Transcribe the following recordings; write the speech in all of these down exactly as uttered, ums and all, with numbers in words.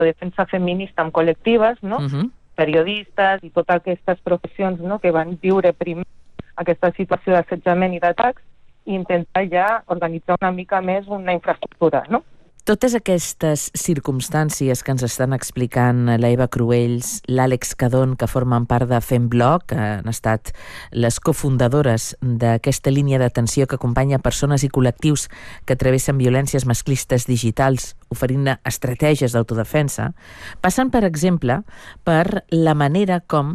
defensa feminista amb col·lectives, no? Uh-huh. Periodistes i totes aquestes professions, no? Que van viure primer aquesta situació d'assetjament i d'atacs i intentar ja organitzar una mica més una infraestructura, no? Totes aquestes circumstàncies que ens estan explicant l'Eva Cruells, l'Àlex Cadón, que formen part de FemBlog, que han estat les cofundadores d'aquesta línia d'atenció que acompanya persones i col·lectius que travessen violències masclistes digitals, oferint estratègies d'autodefensa, passen, per exemple, per la manera com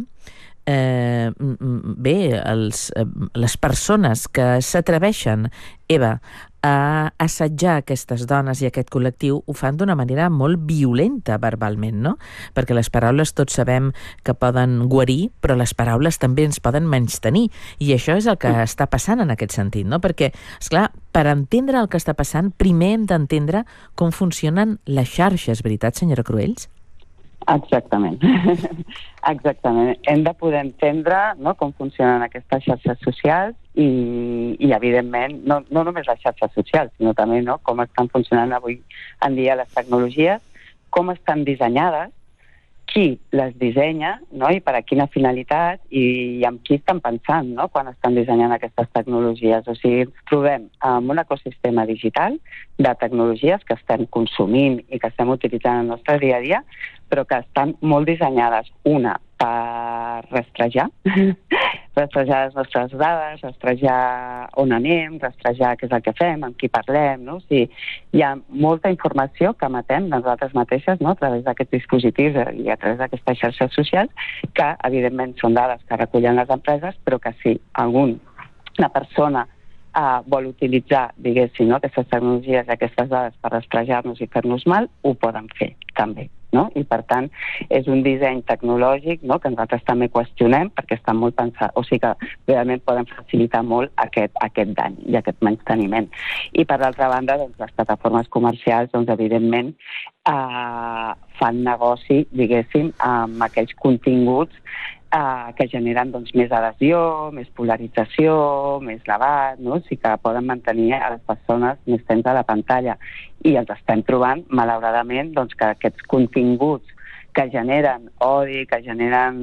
Eh, bé, els, eh, les persones que s'atreveixen, Eva, a assetjar aquestes dones i aquest col·lectiu ho fan d'una manera molt violenta verbalment, no? Perquè les paraules tots sabem que poden guarir, però les paraules també ens poden menystenir, i això és el que està passant en aquest sentit, no? Perquè, esclar, per entendre el que està passant, primer hem d'entendre com funcionen les xarxes, veritat, senyora Cruells? Exactament. Exactament. Hem de poder entendre, no, com funcionen aquestes xarxes socials i, i evidentment, no, no només les xarxes socials, sinó també, no, com estan funcionant avui en dia les tecnologies, com estan dissenyades, qui les dissenya, no, i per a quina finalitat i, i amb qui estan pensant, no, quan estan dissenyant aquestes tecnologies. O sigui, ens trobem en un ecosistema digital de tecnologies que estem consumint i que estem utilitzant en el nostre dia a dia, però que estan molt dissenyades, una, per rastrejar, rastrejar les nostres dades, rastrejar on anem, rastrejar què és el que fem, amb qui parlem, no? O sigui, hi ha molta informació que emetem de nosaltres mateixes, no?, a través d'aquests dispositius i a través d'aquestes xarxes socials, que evidentment són dades que recullen les empreses, però que si alguna persona Uh, vol utilitzar, diguéssim, no, aquestes tecnologies i aquestes dades per rastrejar-nos i fer-nos mal, ho poden fer també, no? I per tant és un disseny tecnològic, no, que nosaltres també qüestionem perquè estan molt pensats, o sigui que realment poden facilitar molt aquest, aquest dany i aquest menysteniment. I per l'altra banda, doncs, les plataformes comercials, doncs, evidentment, uh, fan negoci, diguéssim, amb aquells continguts Uh, que generen, doncs, més adhesió, més polarització, més debat, no? O sigui que poden mantenir a les persones més temps a la pantalla. I ens estem trobant, malauradament, doncs, que aquests continguts que generen odi, que generen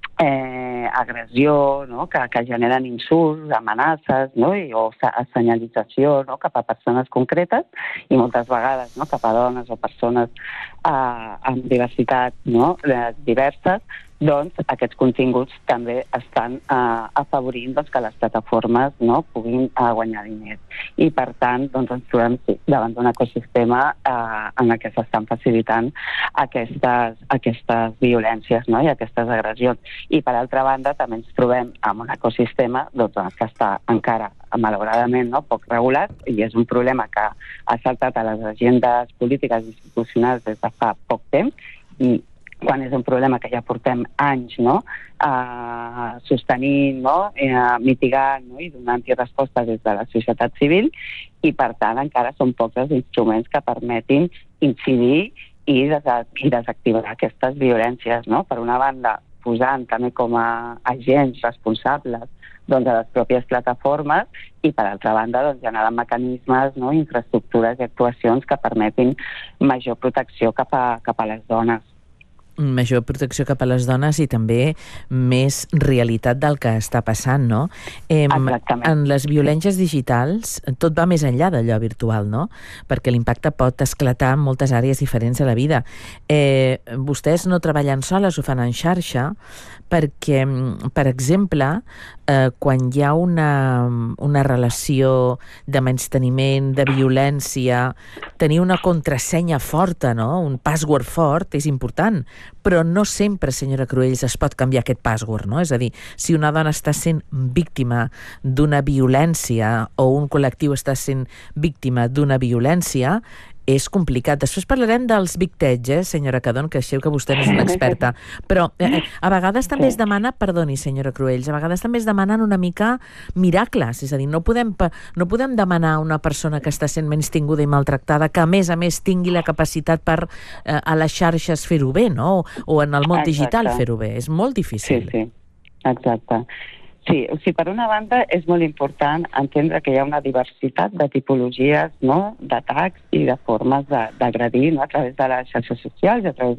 eh, agressió, no? que, que generen insults, amenaces, no? I, o senyalització, no? Cap a persones concretes i moltes vegades, no? Cap a dones o persones eh, amb diversitat, no? diverses, doncs aquests continguts també estan eh, afavorint, doncs, que les plataformes, no, puguin eh, guanyar diners. I per tant, doncs, ens trobem, sí, davant d'un ecosistema eh, en el que s'estan facilitant aquestes, aquestes violències, no, i aquestes agressions. I per altra banda també ens trobem en un ecosistema, doncs, que està encara malauradament, no, poc regulat, i és un problema que ha saltat a les agendes polítiques i institucionals des de fa poc temps, i quan és un problema que ja portem anys, no?, eh, sostenint, no?, eh, mitigant, no?, i donant-hi resposta des de la societat civil, i per tant encara són pocs els instruments que permetin incidir i, des i desactivar aquestes violències, no? Per una banda, posant també com a agents responsables, doncs, a les pròpies plataformes, i per altra banda, doncs, generant mecanismes, no?, infraestructures i actuacions que permetin major protecció cap a, cap a les dones. Major protecció cap a les dones i també més realitat del que està passant, no? Eh, en les violències digitals tot va més enllà d'allò virtual, no? Perquè l'impacte pot esclatar en moltes àrees diferents de la vida. Eh, vostès no treballen soles, ho fan en xarxa, perquè, per exemple, eh, quan hi ha una, una relació de menysteniment, de violència, tenir una contrasenya forta, no?, un password fort és important, però no sempre, senyora Cruells, es pot canviar aquest password, no? És a dir, si una dona està sent víctima d'una violència o un col·lectiu està sent víctima d'una violència, és complicat. Després parlarem dels big tech, eh, senyora Cadón, que sé que vostè no és una experta, però eh, a vegades també es demana, perdoni, senyora Cruells, a vegades també es demanen una mica miracles, és a dir, no podem, no podem demanar a una persona que està sent menystinguda i maltractada que a més a més tingui la capacitat per eh, a les xarxes fer-ho bé, no? O en el món digital fer-ho bé. És molt difícil. Sí, sí, exacte. Sí, o sigui, per una banda és molt important entendre que hi ha una diversitat de tipologies, no?, d'atacs i de formes d'agredir, no?, a través de les xarxes socials i a través